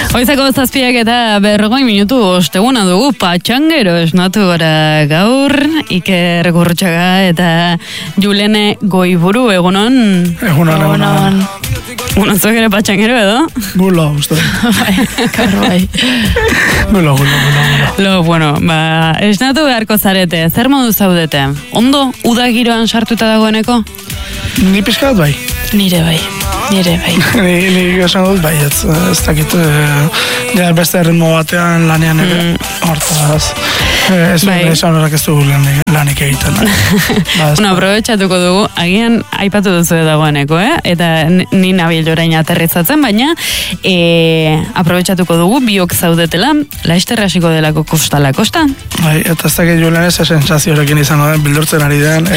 Hoizako 7 eta 40 minutu osteguna dugu patxangero esnatu gara gaur, Iker Gurrutxaga eta Julene Goiburu, egunon? Egunon. Zuek ere patxangero edo? Gulo, uste. Bai. Gulo. Bueno, esnatu beharko zarete, zer modu zaudete? Ondo, uda giroan sartuta dagoeneko? Ni pixkat bai. Nire bai. Ni esan dut bai, ez dakit, beste ritmo batean lanean ere, hortaz. Ez esan horrak ez dugu lanik egiten. Aprobetxatuko dugu, agian aipatu duzu dagoeneko, eta ni nabil orain aterrizatzen, baina aprobetxatuko dugu, biok zaudetela, laizter hasiko delako kostala, kosta? Bai, eta ez dakit Julen ez sensazioarekin izango den, bildurtzen ari den,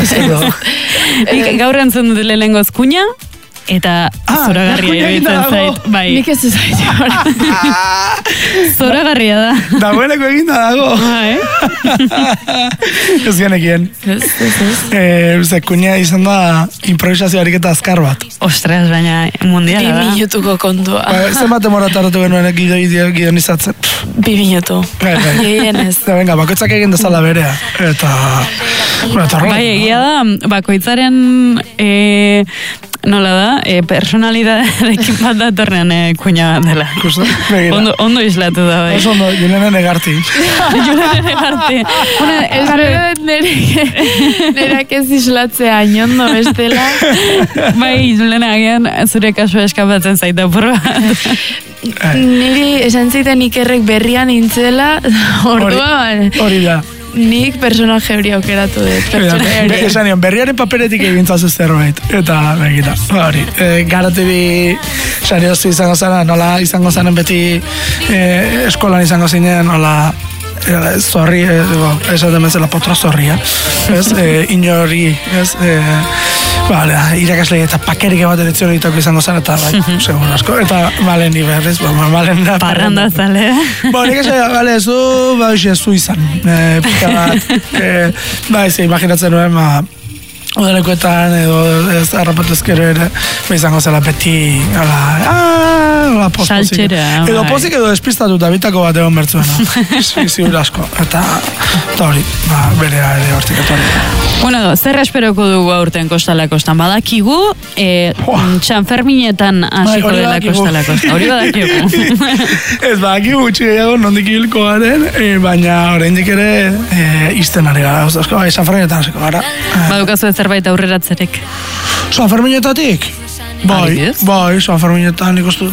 gaur entzun dut lehenengo ezkuña, eta zoragarria egiten zait. Bai. Nik ez zait. Zoragarria da. Dagoeneko eginda dago. Ez genekien. Kuña izan da improvisazio ariketa azkar bat. Ostras, baina mundiala da. 2 minutuko kontua. Zenbat emorataratu genuen gidonizatzen? 2 minutu. Gehienez. Venga, bakoitzak egin dezala berea. Eta... Bai, egia da, bakoitzaren... Nola da, personalidadekin bat datorrean kuña bat dela. Ondo islatu da, bai. Oso ondo, Julenen egarti. Nerak ez islatzea inondo bestela. Bai, Julenen agian zure kasua eskapatzen zaita porra. Niri esan ziten Ikerrek berrian intzela, orduan. Hori da. Nik personaje hori aukeratu dut. Esan nion, berriaren paperetik egintzazu zerbait. Eta, begira, hori. Garatu bi, sariozu izango zara, nola izango zaren beti eskolan izango zinen, nola... zorri, esaten bezala potro zorria, inori, irakasle eta pakerik ematen etzion egitako izango zen, eta segun asko, eta malen iberriz, malen da. Parranda zale. Nik esan, zu izan, pika bat, imaginatzen nuen, udalekoetan edo ez harrapatezkero ere izango zela beti saltxera edo pozik edo despistatuta bitako bat egon bertzuena ziur asko eta hori, berea ere hortik Bueno, zer esperoko dugu aurten kostala kostan badakigu Sanferminetan hasiko dela kostala kostan hori badakigu ez badakigu gutxi gehiago nondik hilko garen baina oraindik ere izten ari gara Sanferminetan hasiko gara badukazu zerbait aurreratzerek? Sanferminetatik? Bai, Sanferminetan ikustu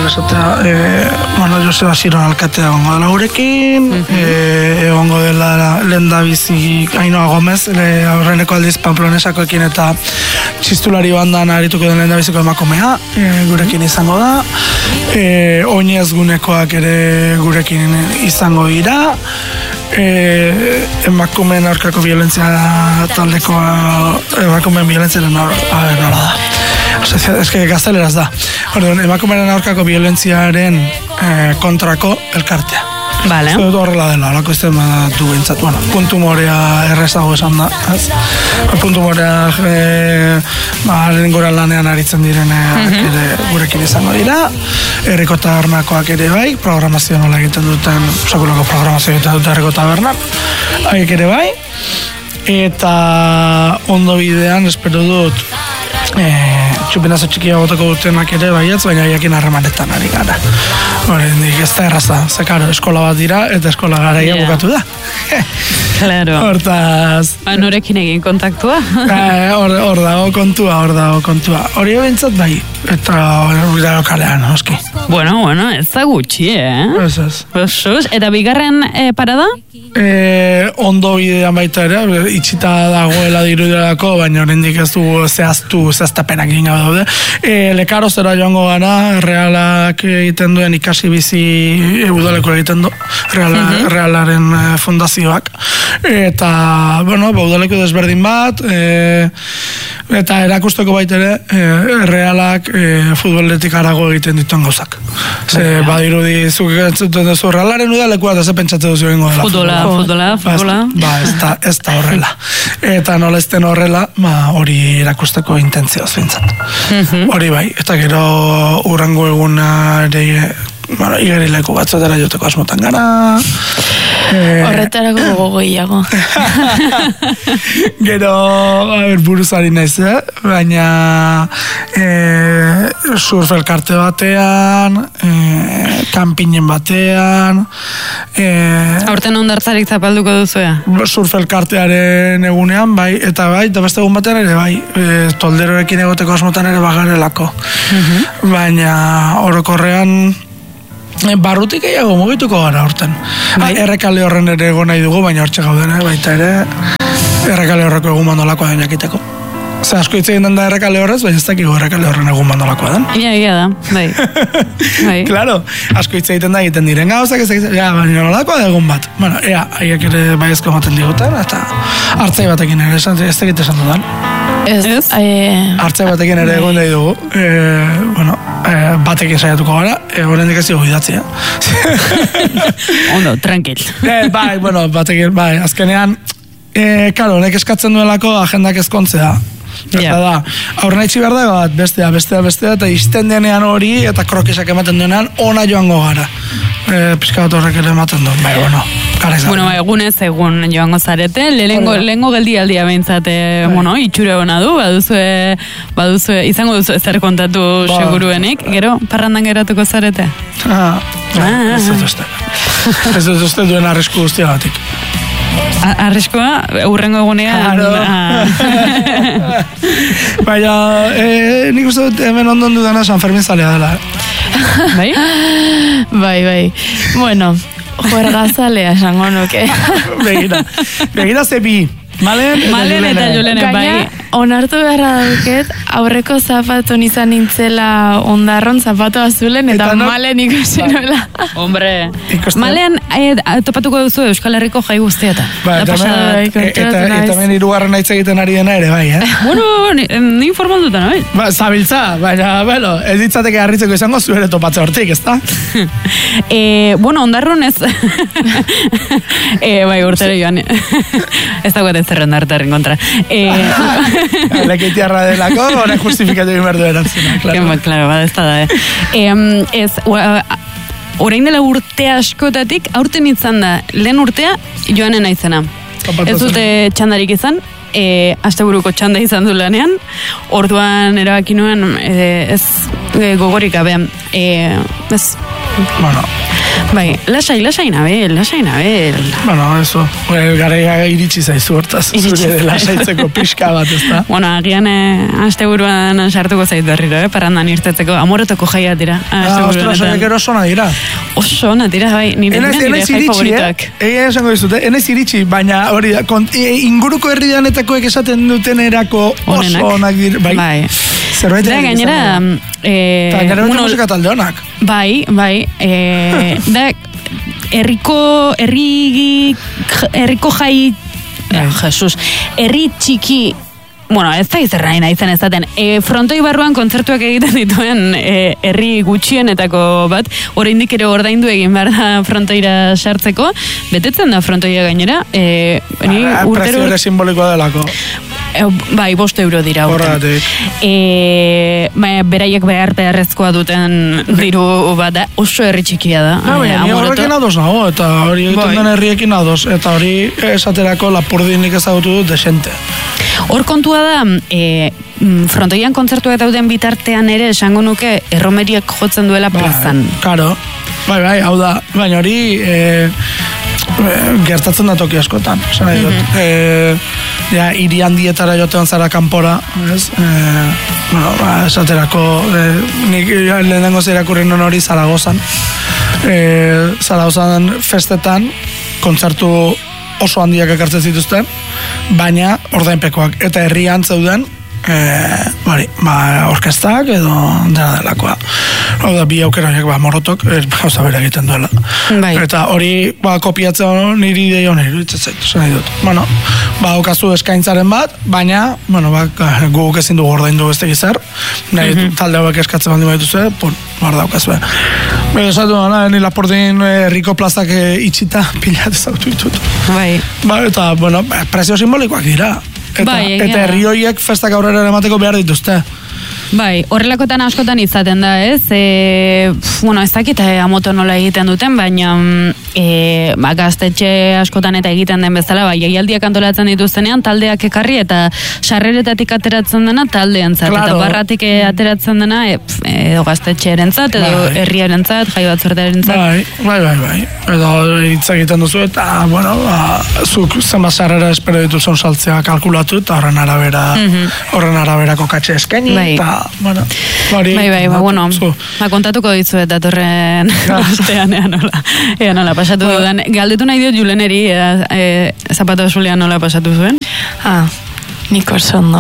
Joseba Ziron alkatea egongo dela gurekin, egongo dela lehendabizi Ainhoa Gomez, aurreneko aldiz Pamplonesakoekin eta txistulari bandan arituko den lehendabiziko emakumea, gurekin izango da, oinez gunekoak ere gurekin izango dira, emakumeen aurkako violentzia taldeko emakumeen violentzia nola da. Ez que gazteleraz da. Emakumeen aurkako violentziaren kontrako elkartea. Vale. Ez dut horrela dela, alako ez du bintzat. Bueno, puntu morea errezago esan da. Puntu morea lehengora lanean aritzen direnak ere gurekin izango dira. Herriko tabernakoak ere bai, programazio nola egiten duten, sakulako programazio egiten duten herriko tabernak. Haiek ere bai. Eta ondo bidean, espero dut, txupinazo txikia gotako dutenak ere baietz, baina jakin harremanetan ari gara. Horendik ez da erraza, zekaro, eskola bat dira eta eskola garaia bukatu da. Claro. Hortaz... Norekin egin kontaktua? Hor dago kontua. Hori bintzat bai, eta hori lokalean, oski. Bueno, ez da gutxi, Ez. Eta bigarren parada? Ondo bidean baita ere, itxita dagoela dirudiarako, baina oraindik ez dugu zehaztapenak egin gabe daude. Lekaro zera joango gara, Realak egiten duen ikasi bizi udaleko egiten du, Realaren fundazioak. Eta, udaleko desberdin bat, eta erakusteko baita ere, Realak futboletik arago egiten dituen gauzak. Badirudi, zuk entzuten duzu, Realaren udalekoa, eta ze pentsatzen duzu egingo dela. Futbola. Ez da horrela. Eta nola ez den horrela, hori erakusteko intentzioz bintzat. Hori bai, eta gero urrango egunare bueno, igerileku batzuetara joteko asmotan gara. Horretarako gogoiago. Gero, buruzari naiz, baina surf elkarte batean, kanpinen batean, Aurten ondartzarik zapalduko duzuea? Surf elkartearen egunean, bai, eta beste egun batean ere, bai, tolderorekin egoteko asmotan ere bagarelako. Baina, orokorrean, barrutik gehiago mugituko gara horten. Errekale horren ere ego nahi dugu, baina hortxe gauden, baita ere, errekale horreko egun mandolakoa den jakiteko. Zer asko hitz egin den da errekale horrez, baina ez dakigu errekale horren egun mandolakoa den. Ia da, bai. Claro, asko hitz egiten da egiten diren gauzak, baina nolakoa da egun bat. Bueno, haiek ere baiezko ematen diguten, eta hartzai batekin ere, ez dakit esan dudan. Ez. Hartzai batekin ere egon nahi dugu, batekin saiatuko gara, horrendik ez dugu idatzi, Ondo, tranquil. Bai, batekin, bai, azkenean, karo, honek eskatzen duelako agendak ezkontzea. Eta da, aurrena itxi behar da bat, bestea, eta izten denean hori, eta krokisak ematen duenean, ona joango gara. Pizka bat horrek ere ematen du, bai, gara izan. Bueno, egunez egun joango zarete, lehengo geldialdia behintzat, itxure hona du, baduzue, izango duzu zer kontatu seguruenik, gero, parrandan geratuko zarete? Ez dut uste. Ez dut uste duen arrisku guztiagatik. Arriskoa, urrengo egunean. Baina, nik uste dut hemen ondon dudana San Fermin zalea dela. Bai? Bai. Bueno, juergazalea esango nuke. Begira zebi. Malen eta Julenen, bai. Onartu beharra duket, aurreko zapatun izan nintzela ondarron zapatu azulen, eta Malen ikusi nuela. Hombre, Malen topatuko duzu Euskal Herriko jai guztietan. Eta hemen hirugarren aitz egiten ari dena ere, bai, Bueno, ni informalduta, no? Zabiltza, baina, ez ditzateke harritzeko izango zuere topatze hortik, ez da? Bueno, ondarron ez. Bai, urtero joan. Ez dagoet ez zerren dartaren kontra. Lekitiarra delako, hori justifikatu egin behar du erantzuna, klaro. Claro, ez da. Orain dela urte askotatik, aurten izan da, lehen urtea, joanen aizena. Ez dute txandarik izan, asteburuko txanda izan du lanean, orduan erabaki nuen, ez gogorik gabe, ez... Bueno... Bai, lasai nabel. Bueno, eso, garaia iritsi zaizu hortaz, zure lasaitzeko pixka bat, ez da? Bueno, agian asteburuan sartuko zaitu berriro, parandan irtetzeko, amoretoko jaia dira. Ostras, ero oso ona dira. Oso ona dira, bai, nire jai favorituak. Egia esango dizut, enez iritsi, baina hori da, inguruko herridanetakoek esaten duten erako oso onak dira, bai. Zerbait da, gainera... Eta gainera musika talde honak. Bai, da, herriko jai, Jesus, herri txiki, bueno, ez da izerra izan ezaten, frontoi barruan kontzertuak egiten dituen herri gutxienetako bat, oraindik ere ordaindu egin behar da frontoira sartzeko, betetzen da frontoia gainera, prezio ere simbolikoa delako. Bai, 5 euro dira. Horregatik. Beraiek beharrezkoa duten diru bat da, oso herri txikia da. Baina, ni horrekin ados nago, eta hori egiten den herriekin ados, eta hori esaterako Lapurdinik ezagutu dut desente. Hor kontua da, frontoian kontzertuak dauden bitartean ere esango nuke erromeriak jotzen duela plazan. Karo, bai, hau da, baina hori gertatzen da toki askotan, esan nahi dut. Hiri handietara jotean zara kanpora, ez? Esaterako, nik lehenengo zirakurri non hori Zaragozan. Zaragozan festetan, kontzertu oso handiak ekartzen zituzten, baina ordainpekoak. Eta herrian zeuden, orkestak edo dena delakoa. Hau da, bi aukera horiek, morotok, gauza bera egiten duela. Eta hori, kopiatzen niri ideia honi iruditzen zaitu, nahi dut. Bueno, okazu eskaintzaren bat, baina, guk ezin dugu ordaindu beste gizar, nahi talde hauek eskatzen bandi baituzue, bar daukazue. Esatu, ni Lapurdin herriko plazak itxita pilat ezautu ditut. Eta, prezio simbolikoak dira. Eta herri horiek festak aurrera emateko behar dituzte. Bai, horrelakotan askotan izaten da, ez? Bueno, ez dakit amoto nola egiten duten, baina gaztetxe askotan eta egiten den bezala, bai, jaialdiak antolatzen dituztenean, taldeak ekarri eta sarreretatik ateratzen dena taldeentzat, eta barratik ateratzen dena edo gaztetxearentzat, edo herriarentzat, jai batzordearentzat. Bai. Edo hitz egiten duzu, eta, bueno, zuk zenbat sarrera espero dituzun saltzea kalkulatu, eta horren araberako katxe eskaini, eta, bueno, Bai, bueno, kontatuko ditzu eta torren astean ea nola pasatu dudan. Galdetu nahi diot Juleneri, zapato zulean nola pasatu zuen? Nik oso ondo.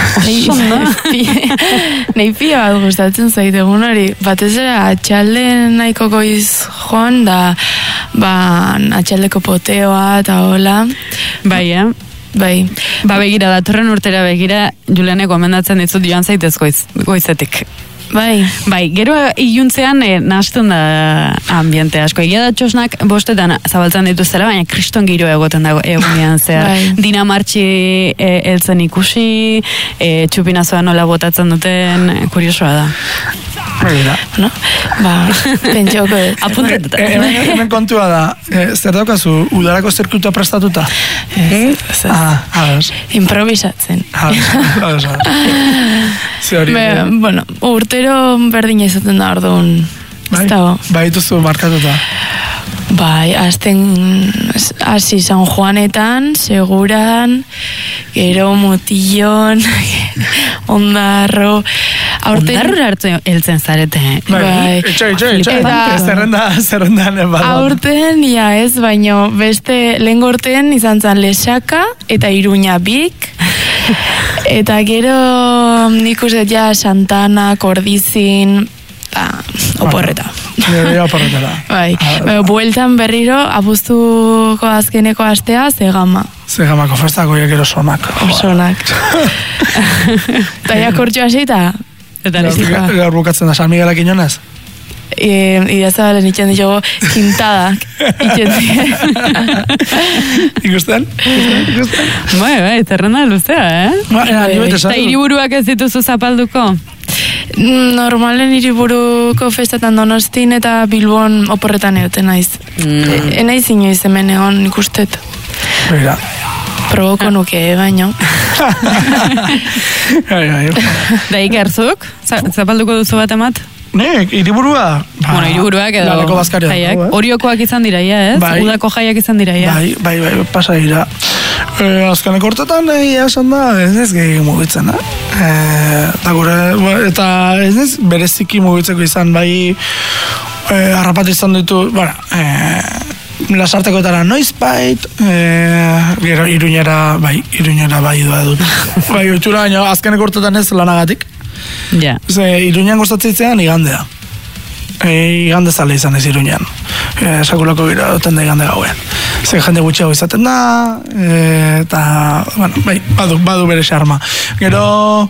Nei pila bat gustatzen zait egun hori. Batez ere atxalde nahiko goiz joan, da atxaldeko poteoa eta hola. Bai, Bai. Begira, datorren urtera begira, Julenek gomendatzen dizut joan zaitez goizetik. Bai, gero iluntzean nahasten da ambiente asko. Egia da txosnak bostetan zabaltzen dituztela, baina kriston giro egoten dago egunean zehar. Dina martxi heltzen ikusi, txupinazoa nola botatzen duten, kuriosoa da. No? Pentsoko apuntetuta. Hemen kontua da, zer daukazu, udarako zirkuitua prestatuta? Improvisatzen. Bueno, urtero berdina izaten da orduan. Bai, duzu markatuta. Bai, hasi San Juanetan, Seguran, gero Motillon, Ondarro. Ondarro heltzen zarete. Bai. Zerrendan. Aurten, ez, baino beste lehen urtean izan zen Lesaka eta Iruña bik. Eta gero nik uste ja Santana, Kordizin, oporreta. Bai, bueltan berriro abuztuko azkeneko astea Zegamako festako gero sonak. Eta jakortxo hasita? Gaur bukatzen da San Miguelak inonez? Idazabalen itxen ditugu kintadak Ikusten? Bai, zerrenda luzea, Eta hiriburuak ez dituzu zapalduko? Normalen hiriburuko festatan Donostin eta Bilbon oporretan egoten naiz. Enaiz inoiz hemen egon ikustet. Beira. Proboko nuke, baino. Da ikerzuk? Zapalduko duzu bat emat? Nek, hiriburua? Bueno, hiriburuak edo jaiak. Oriokoak izan dira, ez? Udako jaiak izan dira, Bai, pasa dira. Azkaneko hortetan, esan da, ez gehi mugitzen, eta ez bereziki mugitzeko izan, bai, harrapat izan ditu, lasartekoetara noizbait, gero Iruñera bai doa dut. Bai, utxura, baina azkeneko hortetan ez lanagatik. Ja. Iruñan gustatzitzean igandea. Igande zale izan ez Iruñan. Sakulako gira duten da igande gauen. Jende gutxiago izaten da, eta, bueno, bai, badu bere xarma. Gero,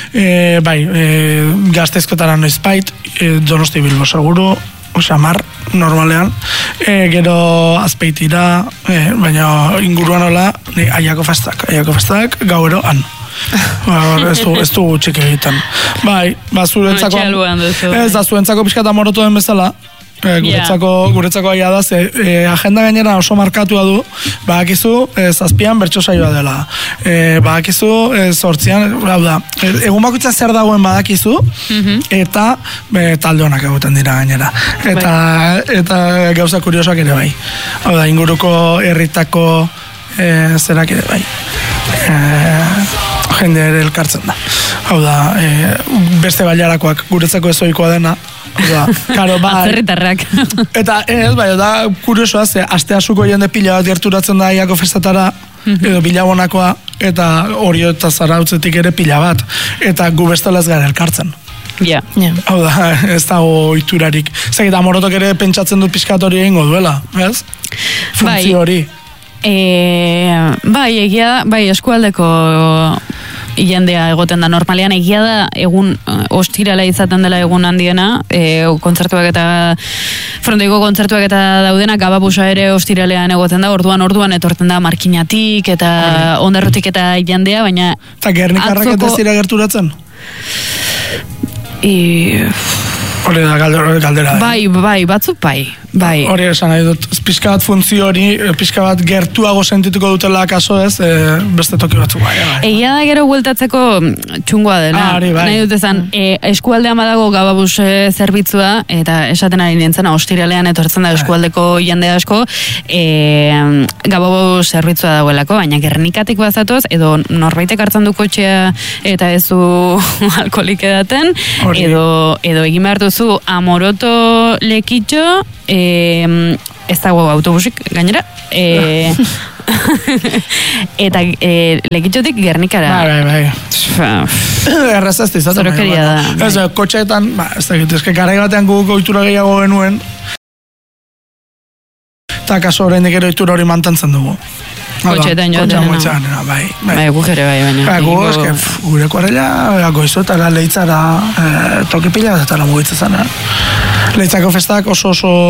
gaztezkotara noizbait, Donosti Bilbo seguru, Osamar, normalean, gero Azpeitira, baina inguruan hola, aiako festak, gauero han. Ez du txik egiten. Bai, zuretzako, ez da zuentzako pixkata morotu den bezala, guretzako aia da, agenda gainera oso markatua du, badakizu, zazpian bertso saioa dela, badakizu, zortzian, egun bakoitza zer dagoen badakizu, eta talde honak egoten dira gainera. Eta gauza kuriosoak ere bai. Hau da, inguruko herritako zerak ere bai. Jende ere elkartzen da. Hau da, beste bailarakoak guretzako ezoikoa dena. Atzerritarrak. Eta da kuriosoa, aste asuko jende pila bat gerturatzen da aiako festatara, edo bilabonakoa, eta Orio eta Zarautzetik ere pila bat. Eta gu bestela ez gara elkartzen. Hau da, ez dago oiturarik. Zegita, Morotok ere pentsatzen dut pixkat hori egingo duela, ez? Funtzio hori. Egia da, eskualdeko jendea egoten da normalean, egia da egun ostirala izaten dela egun handiena, kontzertuak eta fronteiko kontzertuak eta daudenak gababusa ere ostiralean egoten da, orduan etorten da Markinatik eta Ondarrutik eta jendea, baina eta Gernikarrak ez dira gerturatzen? Hori da galdera. Bai, batzuk bai. Hori esan nahi dut, pixka bat funtzio hori, pixka bat gertuago sentituko dutela kaso ez, beste toki batzuk bai. Egia da gero bueltatzeko txungoa dela. Bai. Nahi dut ezan, eskualdean badago gababus zerbitzua, eta esaten ari nintzen, ostiralean etortzen da eskualdeko jende asko, gababus zerbitzua dagoelako, baina Gernikatik bazatoz, edo norbaitek hartzen du kotxea eta ez du alkoholik edaten, edo egin behar duzu Amoroto Lekitxo, ez dago autobusik gainera, eta Lekitxotik Gernikara. Bai. Errazazte izaten. Zorokeria da. Ez, kotxeetan, ez da gitu, garai batean guk ohitura gehiago genuen, eta kaso horrein gero ohitura hori mantentzen dugu. Kotxeetan joaten. Bai, guk ere bai, baina. Gure kuarela, goizotara, leitzara, toki pila bat eta mugitzen zen. Leitzako festak oso,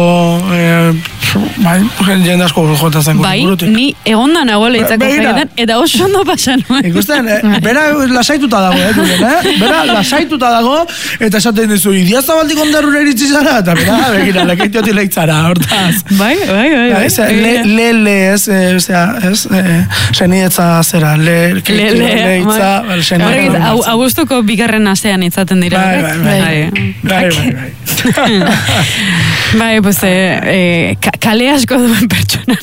jende asko jotan zen burutik. Bai, ni egonda nago leitzako feietan, eta oso ondo pasan. Ikusten, bera lasaituta dago, bera lasaituta dago, eta esaten dizu, Idiazabaldiko ondarrura iritsi zara, eta bera, begira, lekeitioti leitzara, hortaz. Bai. Lele, ez, senidetza zera, leitza, senidetza. Augustuko bigarren astean itzaten dira. Bai. Bai, pues, kale asko duen pertsona.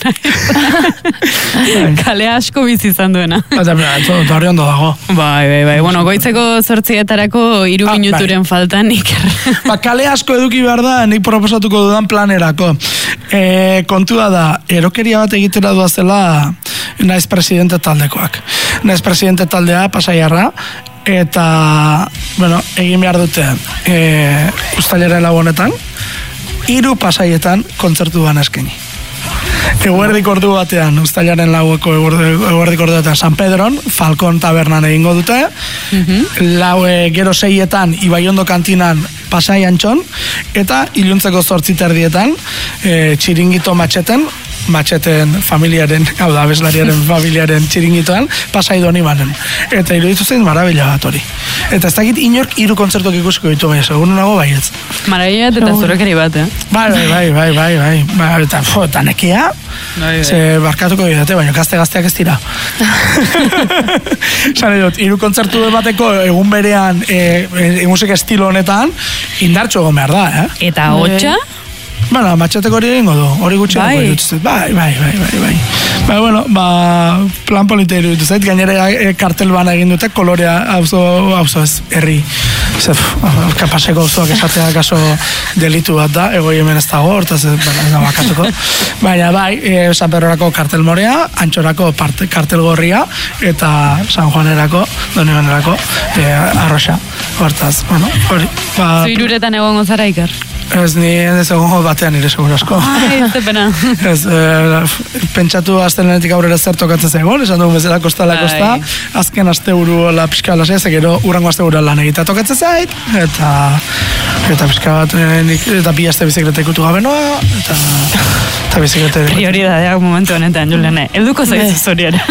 Kale asko bizi izan duena. Eta hori ondo dago. Bai. Bueno, goitzeko 8:00 3 minuturen faltan nik. Kale asko eduki behar da, nik proposatuko dudan planerako. Kontua da, erokeria bat egitera duazela naiz presidente taldekoak. Naiz presidente taldea, Pasaiarra, eta, egin behar dute uztailaren 4 honetan, 3 Pasaietan kontzertu ban eskaini. Eguerdik ordu batean, uztailaren 4eko eguerdik ordu batean San Pedron, Falcon Tabernan egingo dute, gero 6etan Ibaiondo kantinan Pasai Antxon, eta iluntzeko 8:30 Txiringito Matxeten familiaren, hau da, abeslariaren familiaren txiringitoan, Pasai Donibanen. Eta iruditu zein marabila bat hori. Eta ez dakit inork 3 kontzertuak ikusiko ditu, baina segun nago baietz. Marabila bat eta zorokeri bat, Bai, eta nekea, ze barkatuko didate, baina gazteak ez dira. Zane dut, 3 kontzertu emateko egun berean musika estilo honetan, indartxo egon behar da, Eta hotxa? Matxeteko hori egingo du, hori gutxi iruditzen. Bai. Plan polita iruditu zait, gainera kartel bana egin dute, kolorea auzo ez, herri. Kapaseko auzoak esatea kaso delitu bat da, egoi hemen ez dago, hortaz ez da bakatuko. Baina San Pedrorako kartel morea, Antxorako kartel gorria, eta San Juanerako, Donibanerako, arroxa. Hortaz, hori. Zuiruretan egongo zara, Iker? Ez, ni ez egongo batean nire segura asko. Ez pena. Ez, pentsatu astelenetik aurrera zer tokatzen zegoen, esan dugu bezala kosta, azken asteburu la pixka lasea, gero urrango asteburu lan egita tokatzen zait, eta pixka bat, eta 2 aste bizikleta ikutu gabe noa, eta bizikleta... Prioridadeak momentu honetan, Juliane, helduko zaitu zoriera.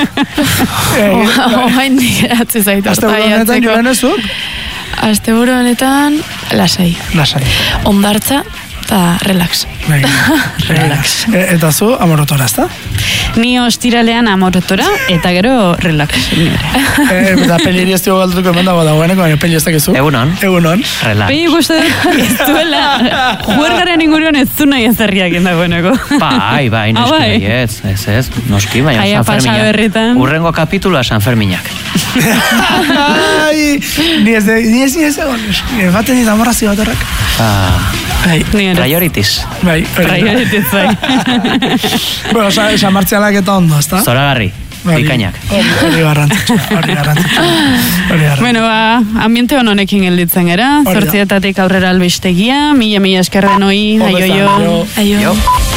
Oain digeratzi zaitu. Asteburu honetan, Juliane, zuk? Asteburu honetan, lasai. Ondartza eta relax. Relax. Eta zu, Amorotora, ezta? Ni ostiralean Amorotora, eta gero relax. Eta peliri ez dugu galdutuko hemen dagoeneko, baina peli ez dakizu. Egunon. Relax. Peli guzti ez duela, juergaren inguruan ez du nahi ezerriak dagoeneko. Bai, noski ez, noski, baina San Ferminak. Urrengo kapitula San Ferminak. Ni ez egon, baten dit amorazio bat horrek. Priorities. Priorities, bai. Bueno, San Martzialak eta ondo, ezta? Zoragarri, pikainak. Hori garrantzitsua. Bueno, ambiente honekin gelditzen gara, 8:00 aurrera albistegia, mila eskerren hoi, aio.